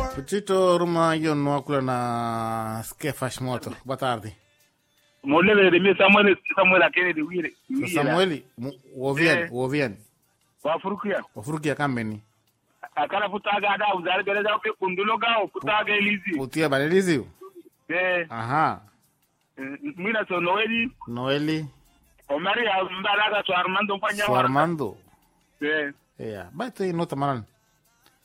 Petito Ruma io no kula na Skefash Moto. Boa tarde. Molele de Samuel akene de wire. Samueli, Wovian. Wafurukia Kambeni. Akala futaga da uzare gele da pe kundulo ga futaga elizi. Utia balelizi. Aha. Mina so Noeli. Omari ya mbaraga so Armando Panya. Armando. Yeah. Yeah. Baito nota maran.